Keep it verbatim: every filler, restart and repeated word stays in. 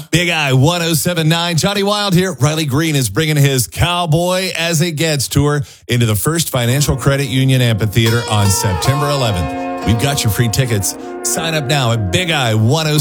Big Eye one oh seven point nine. Johnny Wild here. Riley Green is bringing his Cowboy as It Gets tour into the First Financial Credit Union Amphitheater on September eleventh. We've got your free tickets. Sign up now at Big Eye one oh seven.